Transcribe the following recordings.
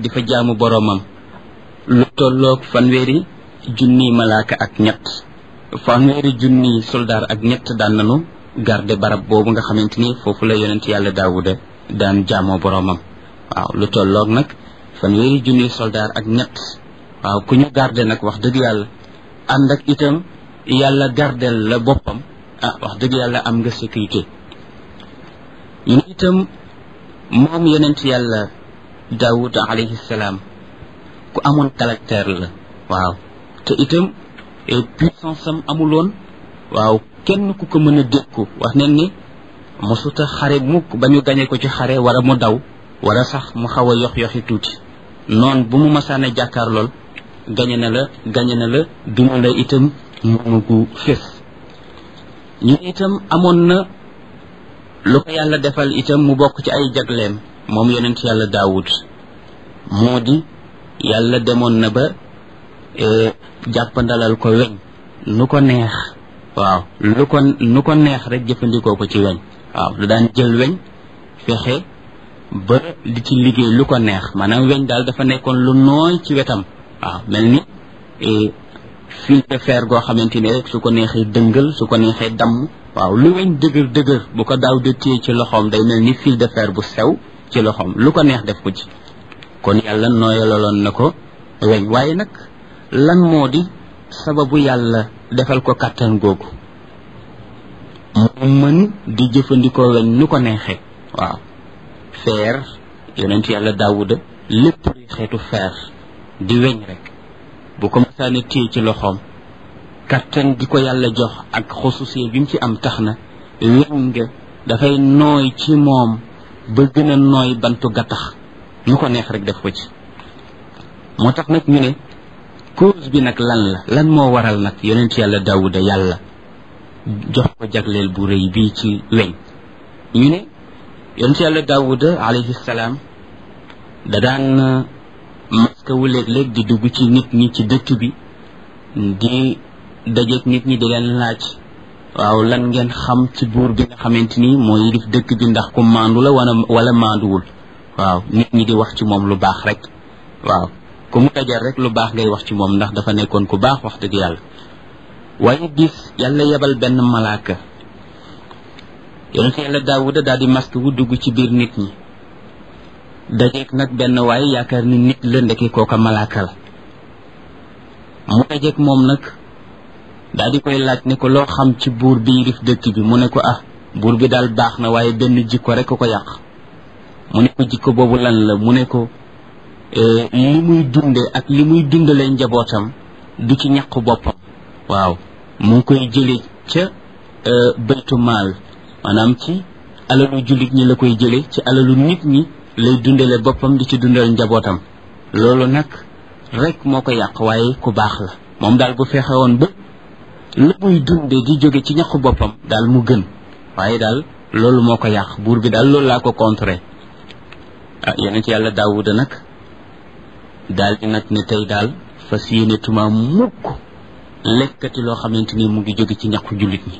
di fa jaamu boroomam lu tolloog fanweeri junni malaaka ak ñett fanweeri junni soldaar ak ñett daan nanu garde barab boobu nga xamante ni foofu la yonent yàlla daawuda daan jaamoo boroomam waaw lu tolloog nag fanweeri junni soldaar ak ñett waaw ku ñu garde nag wax dëgg yàlla ànd ak itam yàlla gardel la boppam wax dëgg yàlla am nga sécurité ñu itam moom yonent yàlla daawud alayhi salaam ku amoon caractère la waaw te itam puissance am amuloon waaw kenn ku ko mën a dékku wax nañ ni mosuta xare mukk ba ñu gañe ko ci xare wala mu daw wala sax mu xaw a yoxi tuuti noon bu mu masaana jàkkaar lool gañe na la duma la itam mu gu fés ñu itam amoon na lu ko yàlla defal itam mu bokk ci ay jagleem moom yonent yàlla daawud moo di yàlla demoon na ba jàppandalal ko weñ nu ko neex waaw nu ko neex rek jëfandikoo ko ci weñ waaw da daan jël weñ fexe ba di ci liggéey lu ko neex maanaam weñ daal dafa nekkoon lu nooy ci wetam waaw mel ni fil de fer goo xamante ni rek su ko neexee dëngal su ko neexee damm waaw lu weñ dëgër bu ko daaw de téye ci loxoom day mel ni fil de fer bu sew ci loxoom lu ko neex def ko ci kon yàlla nooyalaloon na ko weñ waaye nag lan moo di sababu yàlla defal ko kàttan googu mu mën di jëfandikoo weñ nu ko neexee waaw feer yonent yàlla daawuda lépp luy xeetu feer di weñ rek bu ko masaane téye ci loxoom kàttan di ko yàlla jox ak xususiyee bi mu ci am tax na weñ nga dafay nooy ci moom ba gën a nooy bantu gattax nu ko neex rek def ko ci moo tax nag ñu ne cause bi nag lan moo waral nag yonent yàlla daawuda yàlla jox ko jagleel bu rëy bii ci weñ ñu ne yonent yàlla daawuda alayhi salaam da daan maskawu léeg-léeg di dugg ci nit ñi ci dëkk bi di dajeek nit ñi di leen laaj waaw lan ngeen xam ci buur bi nga xamante ni moo yilif dëkk bi ndax ku maandu la wala maanduwul waaw nit ñi di wax ci moom lu baax rek waaw ku mu dajal rek lu baax ngay wax ci moom ndax dafa nekkoon ku baax wax dëgg yàlla waaye gis yàlla yebal benn malaaka yonent yàlla daawuda daal di masque wu dugg ci biir nit ñi dajeek nag benn waaye yaakaar ni nit la ndeke kooka malaaka la mu dajeek moom nag daal di koy laaj ne ko loo xam ci buur bi yilif dëkk bi mu ne ko buur bi daal baax na waaye benn jikko rek ko yàq mu ne ko jikko boobu lan la mu ne ko li muy dunde ak li muy dundalee njabootam du ci ñàkk boppam waaw mu ngi koy jële ca baytu maal maanaam ci alalu jullit ñi la koy jële ci alalu nit ñi lay dundale boppam di ci dundal njabootam loolu nag rek moo ko yàq waaye ku baax la moom daal bu fexe woon ba la muy dunde di jóge ci ñàkk boppam daal mu gën waaye daal loolu moo ko yàq buur bi daal loolu laa ko contré yonent yàlla daawuda nag daal di nag ne tey daal fas yéene tuma mukk lekkati loo xamante ni mu ngi jóge ci ñàkku jullit ñi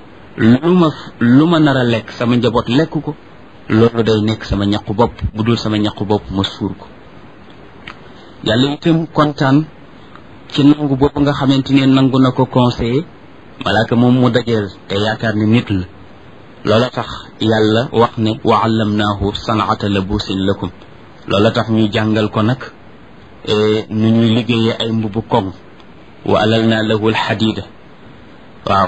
lu ma nar a lekk sama njaboot lekk ko loolu day nekk sama ñàkku bopp bu dul sama ñàkku bopp ma suur ko yàlla itam kontaan ci nangu bopp nga xamante ni nangu na ko conseiller malaaka moom mu dajeel te yaakaar ni nit la loola tax yàlla wax ne wa allamnaahu sanaata labusin lakum loola tax ñu jàngal ko nag nu ñuy liggéeyee ay mbubu koŋ wa alalna lahu alxadida waaw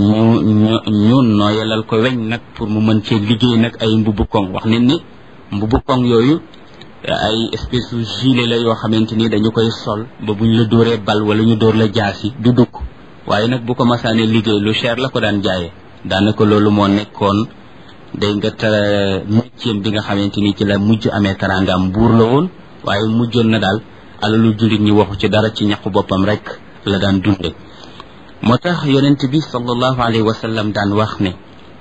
ñu nooyalal ko weñ nag pour mu mën cee liggéey nag ay mbubu koŋ wax nañ ni mbubu koŋ yooyu ay espèce de gilet la yoo xamante ni dañu koy sol ba buñ la dóoree bal wala ñu dóor la jaasi du dugg waaye nag bu ko masaane liggéey lu cher la ko daan jaayee daanaka loolu moo nekkoon day nga métier bi nga xamante ni ci la mujj amee teraangaam buur la woon waaye mujjoon na daal alalu jullit ñi waxu ci dara ci ñaqu boppam rek la daan dunde moo tax yonent bi sallallahu alayhi wa sallam daan wax ne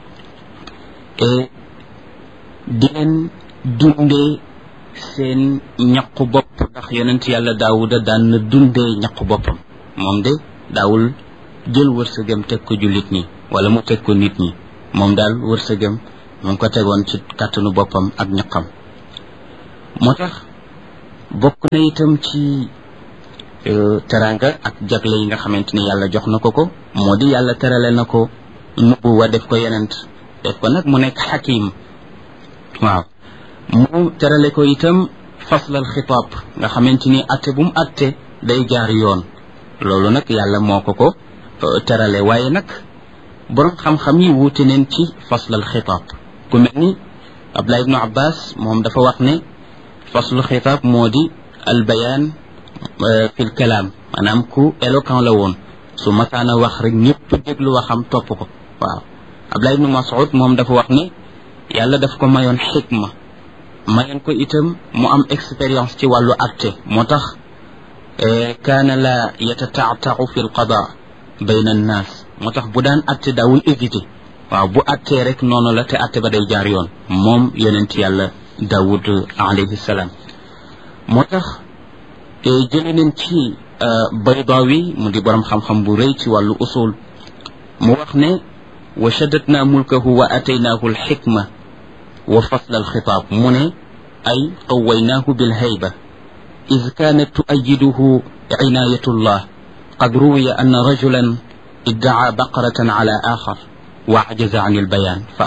di leen dundee seen ñaqu bopp ndax yonent yàlla daawuda daan na dundee ñaqu boppam moom de daawul jël wërsëgam teg ko jullit ñi wala mu teg ko nit ñi moom daal wërsëgam mu ngi ko tegoon ci kàttanu boppam ak ñaqam moo tax bokk na itam ci teranga ak jagle yi nga xamante ni yàlla jox na ko moo di yàlla terale na ko nubuwa def ko yonent def ko nag mu nekk xakim waaw mu terale ko itam faslal xitaab nga xamante ni atte bu mu atte day jaar yoon loolu nag yàlla moo ko terale waaye nag borom xam-xam yi wuute neen ci faslal xitaab ku mel ni Abdullah ibnu Abbas moom dafa wax ne faslul xitaab moo di al bayaan fil kalaam maanaam ku éloquent la woon su masaana wax rek ñëpp déglu waxam topp ko waaw Abdullah ibnu Mas'ud moom dafa wax ne yàlla daf ko mayoon xikma mayoon ko itam mu am expérience ci wàllu atte moo tax kaana la yatataataau fi lqada bayna annaas moo tax bu daan atte daawul hésité waaw bu attee rek noonu la te atte ba day jaar yoon moom yonent yàlla Daawud alayhi salaam moo tax jële nañ ci Baydaawi mu di borom xam-xam bu rëy ci wàllu usul mu wax ne wa shaddatna mulkahu wa ataynaahu alxikma wa fasla alxitaab mu ne ay qawaynaahu bilhayba id kaanat tuayiduhu cinayatullah qad ruwiya anna rajulan iddaa baqaratan ala axar wa ajaza an albayaan fa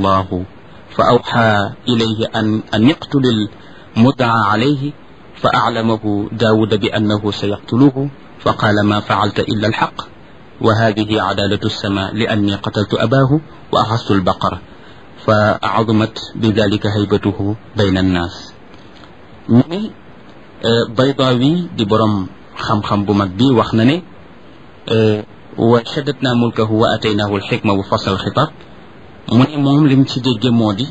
awxa ilayhi an yaqtula almuddaa alayhi fa aclamahu daawuda bi annahu sayaqtuluhu fa qaala ma facalta illa alxaq wa hadihi cadaalatu alsama li anni qataltu abaahu wa axastu albaqara fa azumat bi dalika haybatuhu bayna annaas ñu ne Baydaawi di borom xam-xam bu mag bi wax na ne wa shaddatna mulkahu wa ataynaahu alxikma wa fasl alxitaab mu ne moom lim ci dégge moo di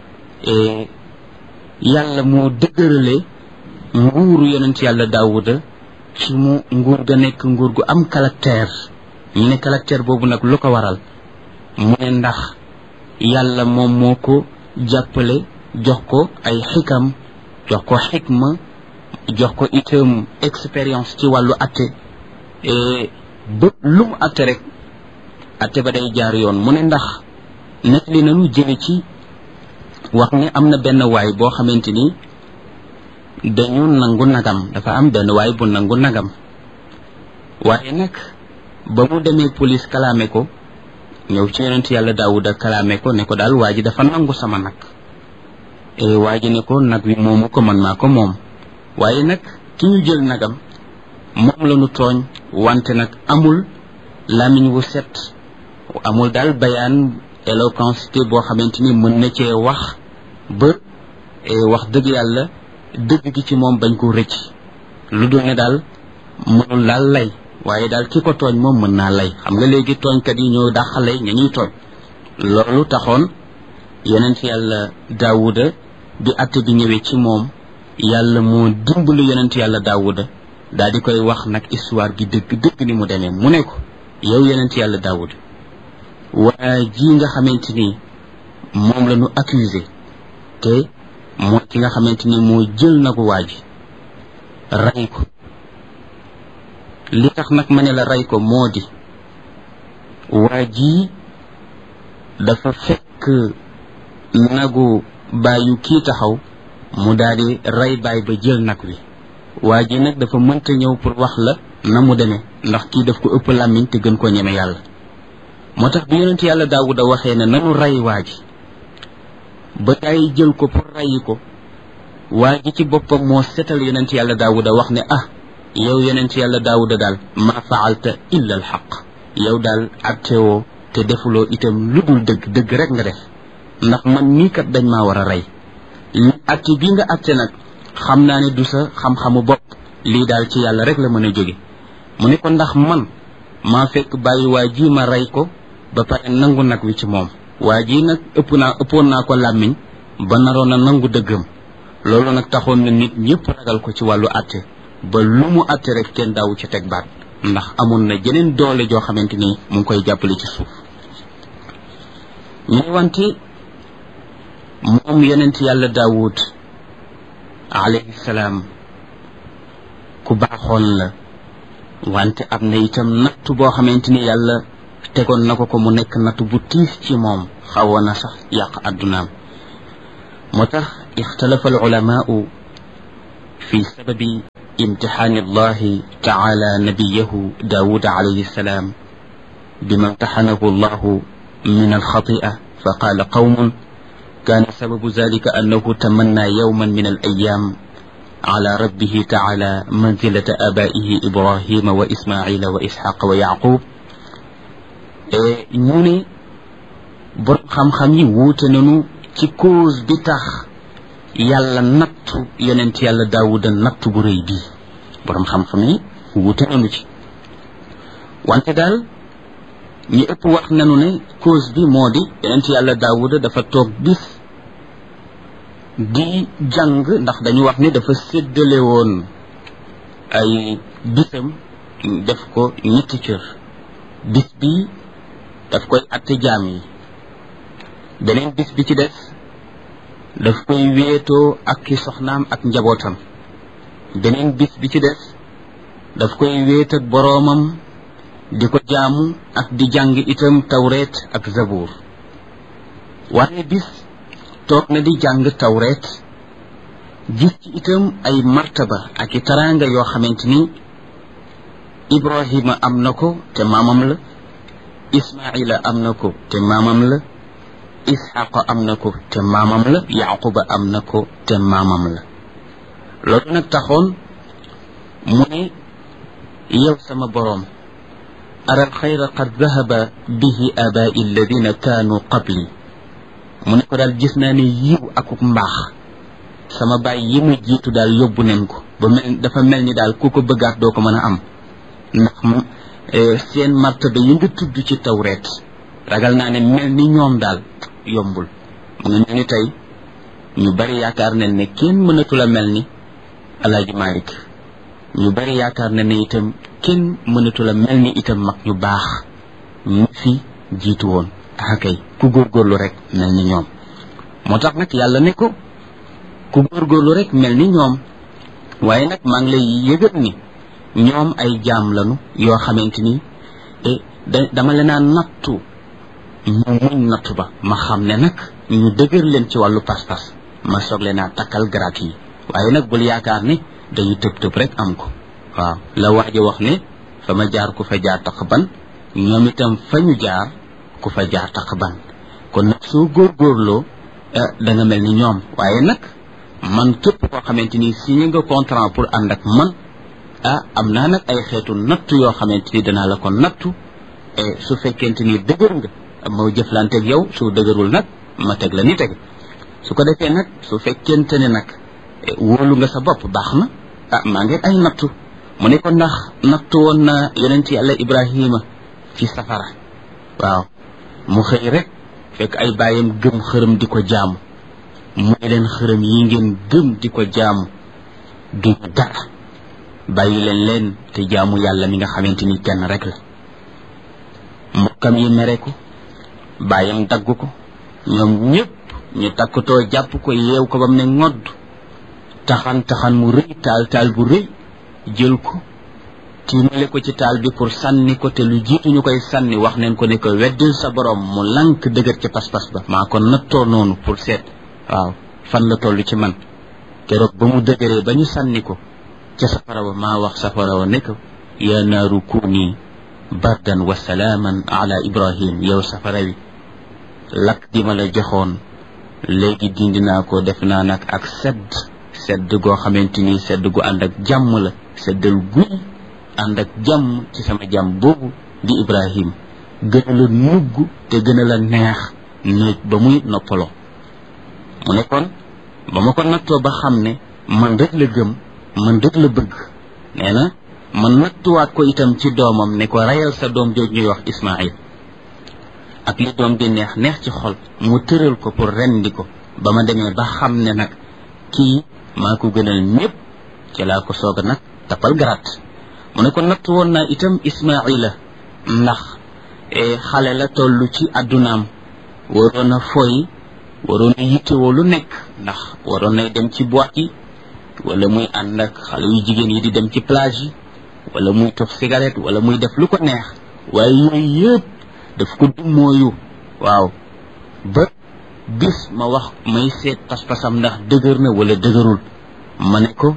yàlla moo dëgërale nguuru yonent yàlla Daawuda ci mu nguur ga nekk nguur gu am caractère ñu ne caractère boobu nag lu ko waral mu ne ndax yàlla moom moo ko jàppale jox ko ay xikam jox ko xikma jox ko itam expérience ci wàllu atte ba lu mu atte rek atte ba day jaar yoon mu ne ndax net li nañu jële ci wax ne am na benn waay boo xamante ni dañu nangu nagam dafa am benn waay bu nangu nagam waaye nag ba mu demee police kalaame ko ñëw ci yonent yàlla Daawuda kalaame ko ne ko daal waa ji dafa nangu sama nag waa ji ne ko nag wi moomu ko man maa ko moom waaye nag ki ñu jël nagam moom la ñu tooñ wante nag amul làmmiñ wu set amul daal bayaan éloquence boo xamante ni mën na cee wax ba wax dëgg yàlla dëgg gi ci moom bañ ko rëcc lu dul ne daal mënul daal lay waaye daal ki ko tooñ moom mën naa lay xam nga léegi tooñkat yi ñoo dàqale ña ñuy tooñ loolu taxoon yonent yàlla Daawuda bi atte bi ñëwee ci moom yàlla moo dimbalu yonent yàlla Daawuda daal di koy wax nag histoire bi dëgg ni mu demee mu ne ko yow yonent yàlla Daawuda waa ji nga xamante ni moom la ñu accusé te mooy ki nga xamante ni moo jël nagu waa ji rey ko li tax nag ma ne la rey ko moo di waa ji dafa fekk nagu bàyyu kii taxaw mu daal di rey baay ba jël nag wi waa ji nag dafa mënta ñëw pour wax la na mu demee ndax kii daf ko ëpp làmmiñ te gën koo ñeme yàlla moo tax bi yonent yàlla Daawuda waxee ne nanu rey waa ji ba tay jël ko pour reyi ko waa ji ci boppam moo setal yonent yàlla Daawuda wax ne yow yonent yàlla Daawuda daal ma faalta illa al xaq yow daal attewoo te defuloo itam lu dul dëgg rek nga def ndax man mii kat dañ maa war a rey atte bi nga atte nag xam naa ne du sa xam-xamu bopp lii daal ci yàlla rek la mën a jóge mu ne ko ndax man maa fekk bàyyi waa ji ma rey ko ba pare nangu nag wi ci moom waa ji nag ëppoon naa ko làmmiñ ba naroon a nangu dëggam loolu nag taxoon na nit ñëpp ragal ko ci wàllu atte ba lu mu atte rek kenn daawu ci teg baat ndax amoon na jeneen doole joo xamante ni mu ngi koy jàppale ci suuf ñu wante moom yonent yàlla Daawud alayhi salaam ku baaxoon la wante am na itam natt boo xamante ni yàlla tegoon na ko mu nekk natt bu tiis ci moom xawoon na sax yàq addunaam moo tax ixtalafa al ulamaau في سبب امتحان الله تعالى نبيه داود عليه السلام بما امتحنه الله من الخطيئة فقال قوم كان سبب ذلك أنه تمنى يوما من الأيام على ربه تعالى منزلة آبائه إبراهيم وإسماعيل وإسحاق ويعقوب ñune borom xam-xam yi wuute nañu ci cause bi tax yàlla nattu yonent yàlla daawuda nattu bu rëy bii borom xam-xam yi wuute nañu ci wante daal ñi ëpp wax nañu ne cause bi moo di yonent yàlla daawuda dafa toog bis di jàng ndax dañu wax ne dafa séddale woon ay bisam def ko ñetti cër bis bi daf koy atte jaam yi beneen bis bi ci des daf koy wéetoo ak ki soxnaam ak njabootam beneen bis bi ci des daf koy wéet ak boroomam di ko jaamu ak di jàng itam tawreet ak zabuur waaye bis toog na di jàng tawreet gis ci itam ay martaba ak i taraanga yoo xamante ni Ibrahima am na ko te maamam la Ismaila am na ko te maamam la Isxaqa am na ko te maamam la Yaquba am na ko te maamam la loolu nag taxoon mu ne yow sama boroom ara alxayra qad dahaba bihi abaai alladina kaanu qabli mu ne ko daal gis naa ne yiw akuk mbaax sama baay yi mu jiitu daal yóbbu nañ ko ba mel dafa mel ni daal ku ko bëggaat doo ko mën a am ndax seen martaba yi nga tudd ci tawreet ragal naa ne mel ni ñoom daal yombul mu ngi mel ni tey ñu bari yaakaar nañ ne kenn mënatul a mel ni Alaaji Malik ñu bari yaakaar nañ ne itam kenn mënatul a mel ni itam mag ñu baax ñu fi jiitu woon akay ku góorgóorlu rek mel ni ñoom moo tax nag yàlla ne ko ku góorgóorlu rek mel ni ñoom waaye nag maa ngi lay yëgal ni ñoom ay jaam lañu yoo xamante ni dama leen a nattu ñu muñ nattu ba ma xam ne nag ñu dëgër leen ci wàllu pas-pas ma soog leen a takkal garaat yi waaye nag bul yaakaar ne dañu tëb rek am ko waaw la waaja wax ne fa ma jaar ku fa jaar taq ban ñoom itam fa ñu jaar ku fa jaar taq ban kon nag soo góorgóorloo da nga mel ni ñoom waaye nag man képp koo xamante ni signé nga contrat pour ànd ak man am naa nag ay xeetu nattu yoo xamante ni danaa la ko nattu su fekkente ni dëgër nga ma jëflanteeg yow su dëgërul nag ma teg la ni teg su ko defee nag su fekkente ne nag wóolu nga sa bopp baax na maa ngi ay nattu mu ne ko ndax nattu woon na yonent yàlla Ibrahima ci safara waaw mu xëy rek fekk ay baayam gëm xërëm di ko jaamu mu ne leen xërëm yi ngeen gëm di ko jaamu duñu dara bàyyi leen te jaamu yàlla mi nga xamante ni kenn rek la mbokkam yi mere ko baayam dagg ko ñoom ñëpp ñu takkatoo jàpp ko yeew ko ba mu ne ngodd taxan mu rëy taal bu rëy jël ko tiimale ko ci taal bi pour sànni ko te lu jiitu ñu koy sànni wax neen ko ne ko weddil sa borom mu lank dëgër ci pas-pas ba maa ko nattoo noonu pour seet waaw fan la toll ci man keroog ba mu dëgëree ba ñu sànni ko ca safara wa maa wax safara wa ne ko yaa naaru kuuni bardan wa salaaman ala Ibrahim yow safara wi lakk di ma la joxoon léegi dindi naa ko def naa nag ak sedd goo xamante ni sedd gu ànd ak jàmm la seddal guy ànd ak jàmm ci sama jàmm boobu di Ibrahim gën a la nugg te gën a la neex néeg ba muy noppaloo mu ne kon ba ma ko nattoo ba xam ne man rek la gëm man rek la bëgg nee na man nattuwaat ko itam ci doomam ne ko rayal sa doom jooj ñuy wax Ismaïl ak li doom di neex ci xol mu tëral ko pour rendi ko ba ma demee ba xam ne nag kii maa ko gënal ñëpp ci laa ko soog a nag tapal garaat mu ne ko nattu woon naa itam Ismaïla ndax xale la toll ci addunaam waroon a foy waroon a yittewoo lu nekk ndax waroon nay dem ci boîte yi wala muy ànd ak xale yu jigéen yi di dem ci plage yi wala muy tox cigarette wala muy def lu ko neex waaye yooyu yëpp daf ko dummooyu waaw ba bis ma wax may seet pas-pasam ndax dëgër na wala dëgërul ma ne ko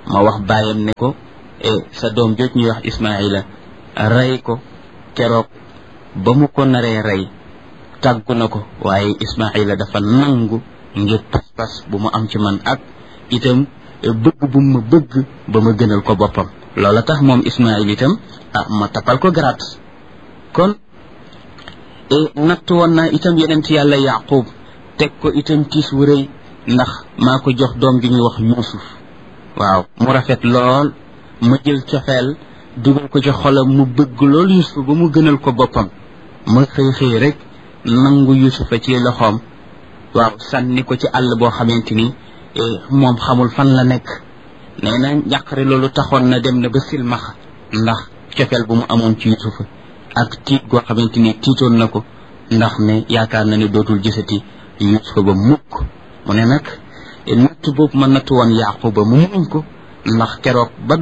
ma wax baayam ne ko sa doom jooj ñuy wax Ismaila rey ko keroog ba mu ko naree rey tàggu na ko waaye Ismaila dafa nangu ngir pas-pas bu mu am ci man ak itam bëgg bu ma bëgg ba ma gënal ko boppam loola tax moom Ismail itam ma tappal ko garaat kon natt woon naa itam yonent yàlla Yaqub teg ko itam tiis wu rëy ndax maa ko jox doom gi ñuy wax Yuusuf waaw mu rafet lool ma jël cofeel dugal ko ci xolam mu bëgg lool Yuusuf ba mu gënal ko boppam ma xëy rek nangu Yuusufa ci loxoom waaw sànni ko ci àll boo xamante ni moom xamul fan la nekk nee na njàqare loolu taxoon na dem na ba silmaxa ndax cofeel bu mu amoon ci Yuusufa ak tiit goo xamante ni tiitoon na ko ndax ne yaakaar na ne dootul gisati Yuusufa ba mukk mu ne nag natt boobu ma natt woon Yaquba mu muñ ko ndax keroog ba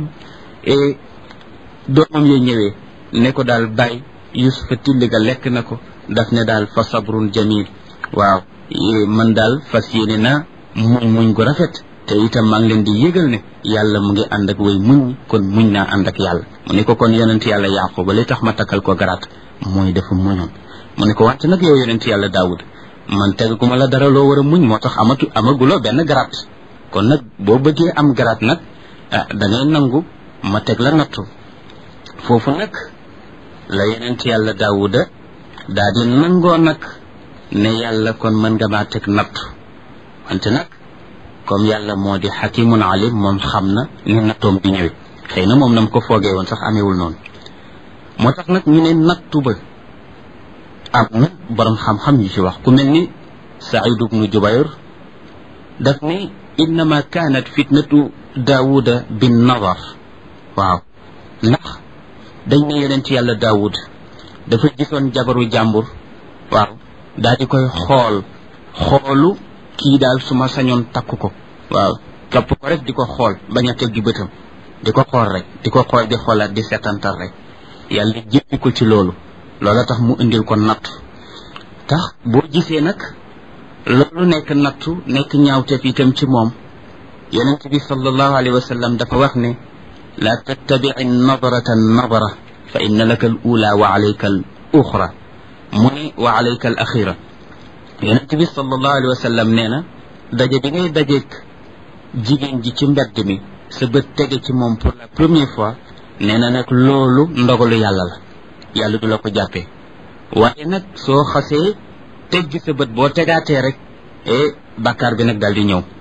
doomam ya ñëwee ne ko daal bàyyi Yuusufa tilli ga lekk na ko daf ne daal fa sabrun jamil waaw man daal fas yéene naa muñ gu rafet te itam maa ngi leen di yëgal ne yàlla mu ngi ànd ak way muñ kon muñ naa ànd ak yàlla mu ne ko kon yonent yàlla Yaquba li tax ma takkal ko garaat mooy dafa muñoon mu ne ko wante nag yow yonent yàlla Daawud man teguma la dara loo war a muñ moo tax amaguloo benn garaat kon nag boo bëggee am garaat nag da ngay nangu ma teg la nattu foofu nag la yonent yàlla Daawuda daa di nangoo nag ne yàlla kon mën nga maa teg nattu wante nag comme yàlla moo di xakimun alim moom xam na ni nattoom bi ñëwee xëy na moom nam ko foogee woon sax ameewul noonu moo tax nag ñu ne nattu ba am na borom xam-xam yu ci wax ku mel ni Saïd ibnu Jubayr daf ne innama kaanat fitnatu Daawuda bin nadar waaw ndax dañ ne yonent yàlla Daawud dafa gisoon jabaru jàmbur waaw daal di koy xoolu kii daal su ma sañoon takk ko waaw topp ko rek di ko xool bañ a teggi bëtam di ko xool rek di ko xool di xoolaat di setantal rek yàlla jéppi ko ci loolu loola tax mu indil ko nattu tax boo gisee nag loolu nekk nattu nekk ñaawteef itam ci moom yonent bi sallallahu alayhi wa sallam dafa wax ne la tattabi'i nadrata nadra fa inna laka al ula wa alayka al uxra mu ne wa alayka al axira yonent bi sallallahu alayhi wa sallam nee na daje bi ngay dajeek jigéen ji ci mbedd mi sa bët tege ci moom pour la première fois nee na nag loolu ndogalu yàlla la yàlla du la ko jàppee waaye nag soo xasee teggi sa bët boo tegaatee rek bàkkaar bi nag daal di ñëw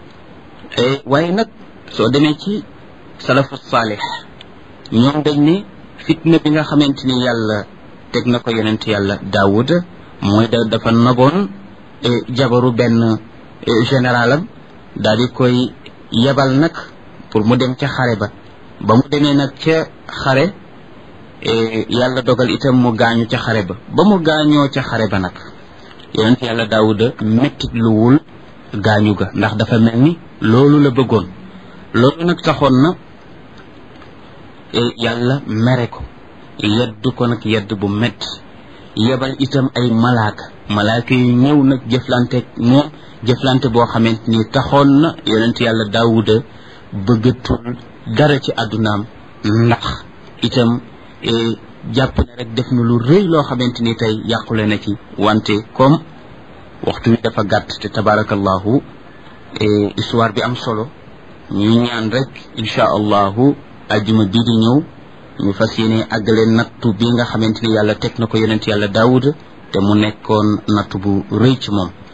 waaye nag soo demee ci salafu saalix ñoom dañ ne fitna bi nga xamante ni yàlla teg na ko yonent yàlla Daawud mooy dafa naboon jabaru benn généralam daal di koy yebal nag pour mu dem ca xare ba mu demee nag ca xare yàlla dogal itam mu gaañu ca xare ba mu gaañoo ca xare ba nag yonent yàlla Daawuda mettit luwul gaañu ga ndax dafa mel ni loolu la bëggoon loolu nag taxoon na yàlla mere ko yedd ko nag yedd bu metti yebal itam ay malaaka yi ñëw nag jëflante boo xamante ni taxoon na yonent yàlla Daawuda bëggatul dara ci àddunaam ndax itam jàpp ne rek def na lu rëy loo xamante ni tey yàqule na ci wante comme waxtu wi dafa gàtt te tabarakallahu histoire bi am solo ñuy ñaan rek insha allahu ajjuma bii di ñëw ñu fas yéene àggale nattu bi nga xamante ni yàlla teg na ko yonent yàlla Daawuda te mu nekkoon nattu bu rëy ci moom